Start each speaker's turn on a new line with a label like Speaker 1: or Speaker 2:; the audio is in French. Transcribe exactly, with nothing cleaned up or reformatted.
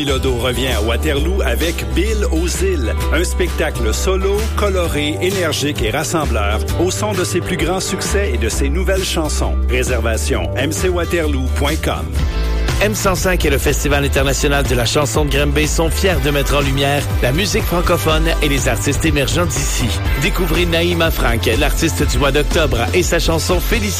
Speaker 1: Bilodeau revient à Waterloo avec Bill aux îles, un spectacle solo, coloré, énergique et rassembleur au son de ses plus grands succès et de ses nouvelles chansons. Réservation m c waterloo point com.
Speaker 2: M cent cinq et le Festival international de la chanson de Granby sont fiers de mettre en lumière la musique francophone et les artistes émergents d'ici. Découvrez Naïma Frank, l'artiste du mois d'octobre, et sa chanson Félicité.